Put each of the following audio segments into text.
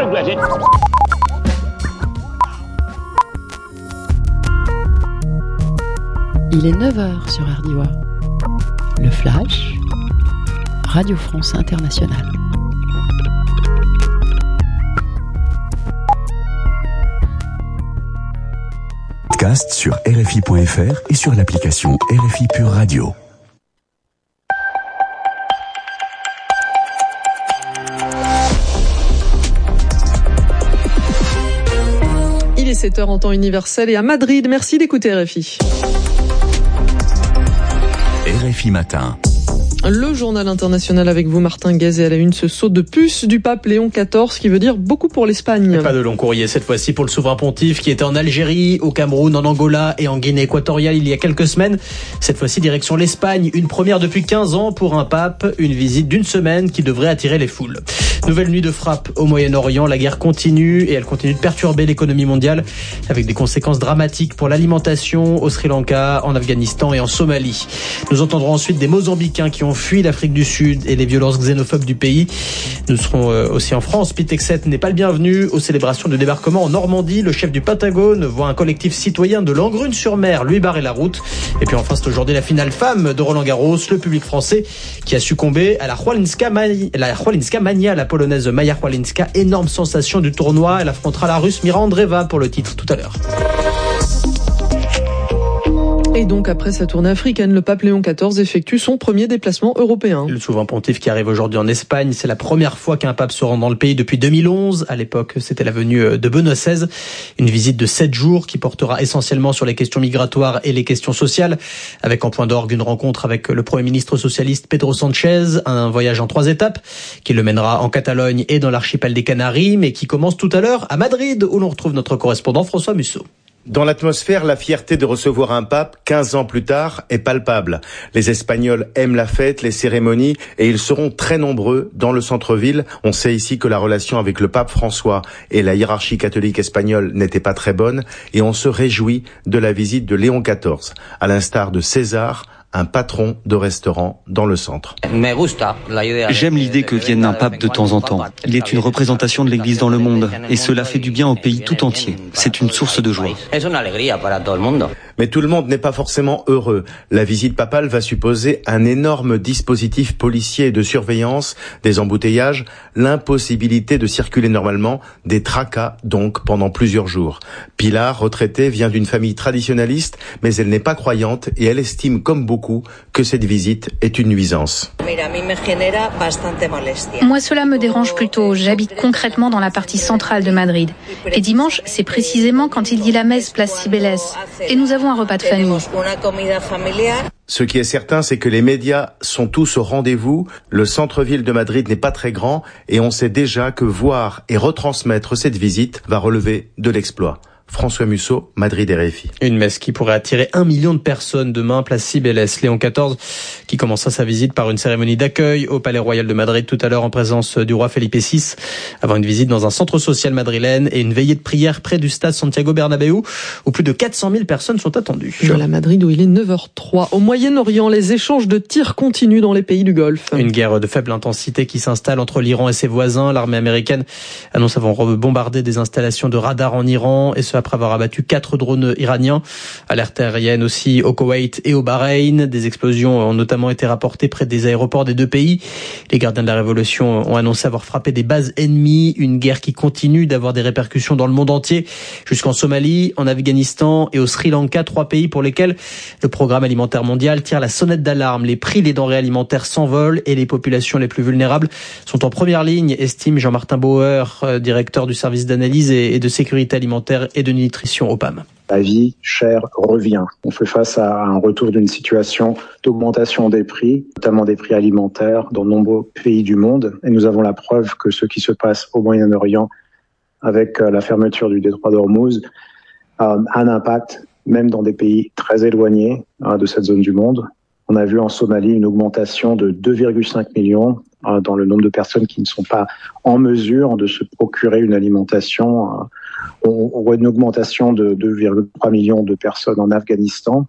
voisine. Il est 9h sur RDIWA. Le Flash, Radio France Internationale. Podcast sur RFI.fr et sur l'application RFI Pure Radio. Il est 7h en temps universel et à Madrid. Merci d'écouter RFI. RFI Matin. Le journal international avec vous, Martin Gazet, à la une, ce saut de puce du pape Léon XIV qui veut dire beaucoup pour l'Espagne. Pas de long courrier cette fois-ci pour le souverain pontife qui était en Algérie, au Cameroun, en Angola et en Guinée équatoriale il y a quelques semaines. Cette fois-ci direction l'Espagne, une première depuis 15 ans pour un pape, une visite d'une semaine qui devrait attirer les foules. Nouvelle nuit de frappe au Moyen-Orient, la guerre continue et elle continue de perturber l'économie mondiale avec des conséquences dramatiques pour l'alimentation au Sri Lanka, en Afghanistan et en Somalie. Nous entendrons ensuite des Mozambicains qui ont fui l'Afrique du Sud et les violences xénophobes du pays. Nous serons aussi en France. Pete Hegseth n'est pas le bienvenu aux célébrations de débarquement en Normandie. Le chef du Pentagone voit un collectif citoyen de Langrune-sur-Mer lui barrer la route. Et puis enfin, c'est aujourd'hui la finale femme de Roland-Garros. Le public français qui a succombé à la Chwalinska Mania, la polonaise Maja Chwalinska. Énorme sensation du tournoi. Elle affrontera la russe Mira Andreeva pour le titre tout à l'heure. Et donc, après sa tournée africaine, le pape Léon XIV effectue son premier déplacement européen. Le souverain pontife qui arrive aujourd'hui en Espagne, c'est la première fois qu'un pape se rend dans le pays depuis 2011. À l'époque, c'était la venue de Benoît XVI. Une visite de 7 jours qui portera essentiellement sur les questions migratoires et les questions sociales, avec en point d'orgue une rencontre avec le Premier ministre socialiste Pedro Sánchez, un voyage en 3 étapes qui le mènera en Catalogne et dans l'archipel des Canaries, mais qui commence tout à l'heure à Madrid, où l'on retrouve notre correspondant François Musso. Dans l'atmosphère, la fierté de recevoir un pape 15 ans plus tard est palpable. Les Espagnols aiment la fête, les cérémonies et ils seront très nombreux dans le centre-ville. On sait ici que la relation avec le pape François et la hiérarchie catholique espagnole n'était pas très bonne et on se réjouit de la visite de Léon XIV, à l'instar de César, un patron de restaurant dans le centre. J'aime l'idée que vienne un pape de temps en temps. Il est une représentation de l'Église dans le monde et cela fait du bien au pays tout entier. C'est une source de joie. Mais tout le monde n'est pas forcément heureux. La visite papale va supposer un énorme dispositif policier et de surveillance, des embouteillages, l'impossibilité de circuler normalement, des tracas donc pendant plusieurs jours. Pilar, retraitée, vient d'une famille traditionnaliste, mais elle n'est pas croyante et elle estime comme beaucoup que cette visite est une nuisance. Moi, cela me dérange plutôt. J'habite concrètement dans la partie centrale de Madrid. Et dimanche, c'est précisément quand il dit la messe place Cibeles. Et nous avons un repas de famille. Ce qui est certain, c'est que les médias sont tous au rendez-vous. Le centre-ville de Madrid n'est pas très grand et on sait déjà que voir et retransmettre cette visite va relever de l'exploit. François Musso, Madrid RFI. Une messe qui pourrait attirer 1 million de personnes demain, place Cibeles. Léon XIV qui commencera sa visite par une cérémonie d'accueil au Palais Royal de Madrid tout à l'heure en présence du roi Felipe VI, avant une visite dans un centre social madrilène et une veillée de prière près du stade Santiago Bernabéu où plus de 400 000 personnes sont attendues. Voilà Madrid où il est 9h03. Au Moyen-Orient, les échanges de tirs continuent dans les pays du Golfe. Une guerre de faible intensité qui s'installe entre l'Iran et ses voisins. L'armée américaine annonce avoir bombardé des installations de radar en Iran et ce après avoir abattu 4 drones iraniens. Alerte aérienne aussi au Koweït et au Bahreïn. Des explosions ont notamment été rapportées près des aéroports des 2 pays. Les gardiens de la révolution ont annoncé avoir frappé des bases ennemies. Une guerre qui continue d'avoir des répercussions dans le monde entier, jusqu'en Somalie, en Afghanistan et au Sri Lanka, 3 pays pour lesquels le programme alimentaire mondial tire la sonnette d'alarme. Les prix des denrées alimentaires s'envolent et les populations les plus vulnérables sont en première ligne, estime Jean-Martin Bauer, directeur du service d'analyse et de sécurité alimentaire et de nutrition au PAM. La vie chère revient. On fait face à un retour d'une situation d'augmentation des prix, notamment des prix alimentaires dans de nombreux pays du monde. Et nous avons la preuve que ce qui se passe au Moyen-Orient avec la fermeture du détroit d'Ormuz a un impact même dans des pays très éloignés de cette zone du monde. On a vu en Somalie une augmentation de 2,5 millions dans le nombre de personnes qui ne sont pas en mesure de se procurer une alimentation. On voit une augmentation de 2,3 millions de personnes en Afghanistan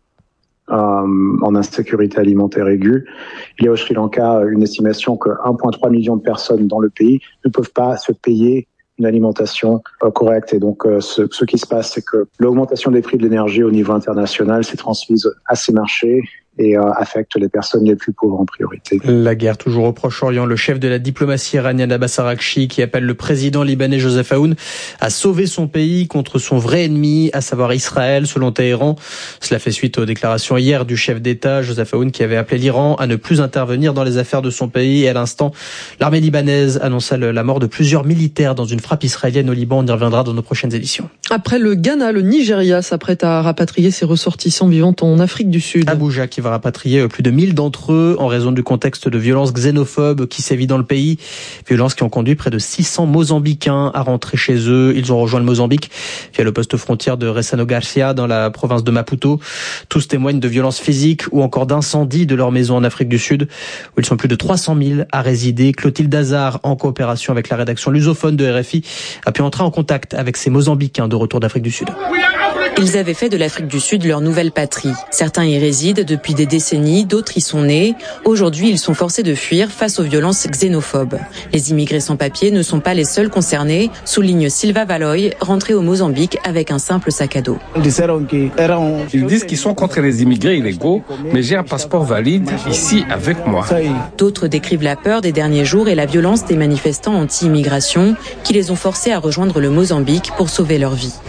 en insécurité alimentaire aiguë. Il y a au Sri Lanka une estimation que 1,3 million de personnes dans le pays ne peuvent pas se payer une alimentation correcte. Et donc, ce qui se passe, c'est que l'augmentation des prix de l'énergie au niveau international s'est transmise à ces marchés et affecte les personnes les plus pauvres en priorité. La guerre toujours au Proche-Orient. Le chef de la diplomatie iranienne Abbas Araghchi qui appelle le président libanais Joseph Aoun à sauver son pays contre son vrai ennemi, à savoir Israël, selon Téhéran. Cela fait suite aux déclarations hier du chef d'État Joseph Aoun qui avait appelé l'Iran à ne plus intervenir dans les affaires de son pays. Et à l'instant, l'armée libanaise annonça la mort de plusieurs militaires dans une frappe israélienne au Liban. On y reviendra dans nos prochaines éditions. Après le Ghana, le Nigeria s'apprête à rapatrier ses ressortissants vivant en Afrique du Sud. Abuja qui va rapatrier plus de 1000 d'entre eux en raison du contexte de violences xénophobes qui sévit dans le pays. Violences qui ont conduit près de 600 Mozambicains à rentrer chez eux. Ils ont rejoint le Mozambique via le poste frontière de Ressano Garcia dans la province de Maputo. Tous témoignent de violences physiques ou encore d'incendies de leur maison en Afrique du Sud où ils sont plus de 300 000 à résider. Clotilde Hazard, en coopération avec la rédaction lusophone de RFI, a pu entrer en contact avec ces Mozambicains de retour d'Afrique du Sud. Ils avaient fait de l'Afrique du Sud leur nouvelle patrie. Certains y résident depuis des décennies, d'autres y sont nés. Aujourd'hui, ils sont forcés de fuir face aux violences xénophobes. Les immigrés sans papier ne sont pas les seuls concernés, souligne Silva Valoy, rentré au Mozambique avec un simple sac à dos. Ils disent qu'ils sont contre les immigrés illégaux, mais j'ai un passeport valide ici avec moi. D'autres décrivent la peur des derniers jours et la violence des manifestants anti-immigration qui les ont forcés à rejoindre le Mozambique pour sauver leur vie.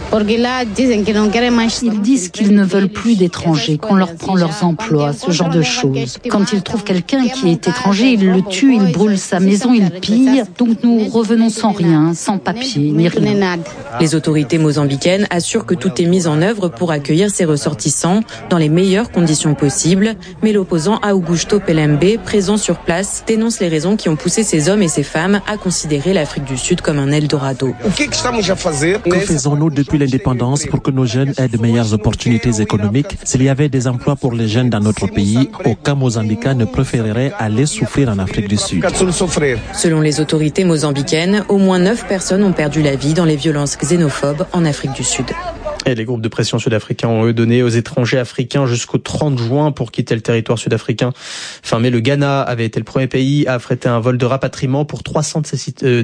Ils disent qu'ils ne veulent plus d'étrangers, qu'on leur prend leurs emplois, ce genre de choses. Quand ils trouvent quelqu'un qui est étranger, ils le tuent, ils brûlent sa maison, ils pillent. Donc nous revenons sans rien, sans papier, ni rien. Les autorités mozambicaines assurent que tout est mis en œuvre pour accueillir ces ressortissants dans les meilleures conditions possibles. Mais l'opposant Augusto Pelembe, présent sur place, dénonce les raisons qui ont poussé ces hommes et ces femmes à considérer l'Afrique du Sud comme un Eldorado. Que faisons-nous depuis l'indépendance pour que nos jeunes aient de meilleures opportunités économiques? S'il y avait des emplois pour les jeunes dans notre pays, aucun Mozambicain ne préférerait aller souffrir en Afrique du Sud. Selon les autorités mozambicaines, au moins 9 personnes ont perdu la vie dans les violences xénophobes en Afrique du Sud. Et les groupes de pression sud-africains ont eux donné aux étrangers africains jusqu'au 30 juin pour quitter le territoire sud-africain. Fin mai, le Ghana avait été le premier pays à affréter un vol de rapatriement pour 300 de ses citoyens.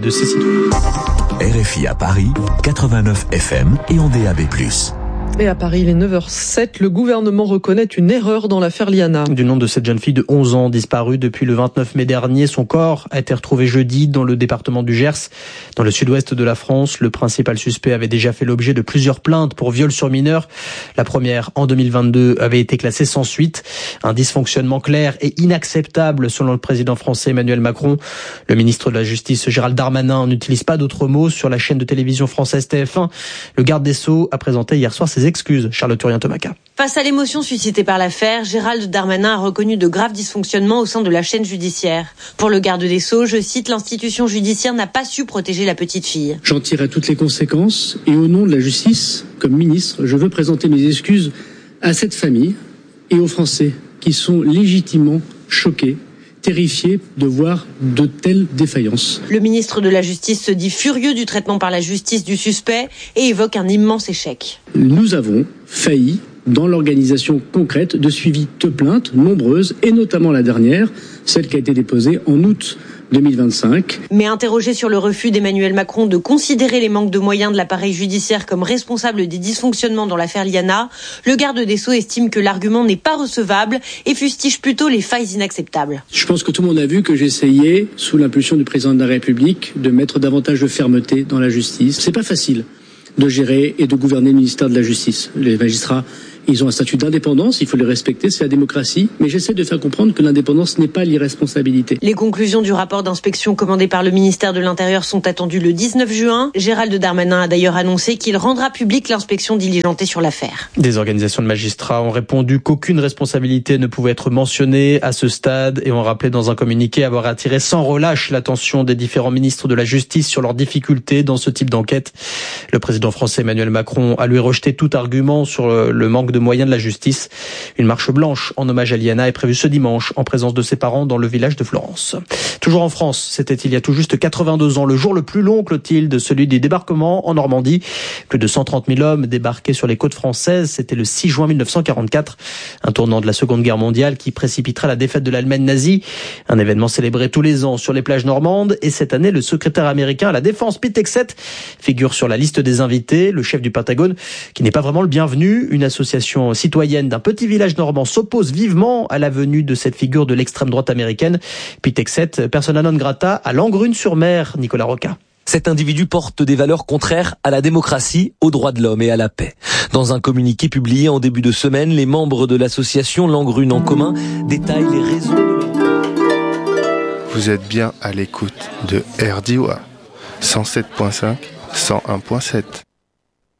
RFI à Paris, 89 FM et en DAB+. Et à Paris, il est 9h07. Le gouvernement reconnaît une erreur dans l'affaire Liana. Du nom de cette jeune fille de 11 ans disparue depuis le 29 mai dernier, son corps a été retrouvé jeudi dans le département du Gers, dans le sud-ouest de la France. Le principal suspect avait déjà fait l'objet de plusieurs plaintes pour viol sur mineur. La première, en 2022, avait été classée sans suite. Un dysfonctionnement clair et inacceptable selon le président français Emmanuel Macron. Le ministre de la Justice Gérald Darmanin n'utilise pas d'autres mots sur la chaîne de télévision française TF1. Le garde des Sceaux a présenté hier soir ses excuses. Charlotte Turien-Tomaca. Face à l'émotion suscitée par l'affaire, Gérald Darmanin a reconnu de graves dysfonctionnements au sein de la chaîne judiciaire. Pour le garde des Sceaux, je cite, l'institution judiciaire n'a pas su protéger la petite fille. J'en tirerai toutes les conséquences et au nom de la justice, comme ministre, je veux présenter mes excuses à cette famille et aux Français qui sont légitimement choqués, terrifiés de voir de telles défaillances. Le ministre de la Justice se dit furieux du traitement par la justice du suspect et évoque un immense échec. Nous avons failli dans l'organisation concrète de suivi de plaintes nombreuses et notamment la dernière, celle qui a été déposée en août 2025. Mais interrogé sur le refus d'Emmanuel Macron de considérer les manques de moyens de l'appareil judiciaire comme responsable des dysfonctionnements dans l'affaire Liana, le garde des Sceaux estime que l'argument n'est pas recevable et fustige plutôt les failles inacceptables. Je pense que tout le monde a vu que j'essayais, sous l'impulsion du président de la République, de mettre davantage de fermeté dans la justice. C'est pas facile de gérer et de gouverner le ministère de la Justice. Les magistrats, ils ont un statut d'indépendance, il faut les respecter, c'est la démocratie. Mais j'essaie de faire comprendre que l'indépendance n'est pas l'irresponsabilité. Les conclusions du rapport d'inspection commandé par le ministère de l'Intérieur sont attendues le 19 juin. Gérald Darmanin a d'ailleurs annoncé qu'il rendra publique l'inspection diligentée sur l'affaire. Des organisations de magistrats ont répondu qu'aucune responsabilité ne pouvait être mentionnée à ce stade et ont rappelé dans un communiqué avoir attiré sans relâche l'attention des différents ministres de la Justice sur leurs difficultés dans ce type d'enquête. Le président français Emmanuel Macron a lui rejeté tout argument sur le manque de moyens de la justice. Une marche blanche en hommage à Liana est prévue ce dimanche en présence de ses parents dans le village de Florence. Toujours en France, c'était il y a tout juste 82 ans, le jour le plus long, Clotilde, celui du débarquement en Normandie. Plus de 130 000 hommes débarqués sur les côtes françaises. C'était le 6 juin 1944, un tournant de la Seconde Guerre mondiale qui précipitera la défaite de l'Allemagne nazie. Un événement célébré tous les ans sur les plages normandes. Et cette année, le secrétaire américain à la défense, Pete Hegseth, figure sur la liste des invités. Le chef du Pentagone, qui n'est pas vraiment le bienvenu. Une association citoyenne d'un petit village normand s'oppose vivement à la venue de cette figure de l'extrême droite américaine. Pete Hegseth, persona non grata à Langrune-sur-Mer, Nicolas Roca. Cet individu porte des valeurs contraires à la démocratie, aux droits de l'homme et à la paix. Dans un communiqué publié en début de semaine, les membres de l'association Langrune en commun détaillent les raisons de leur... Vous êtes bien à l'écoute de RDIWA 107.5, 101.7.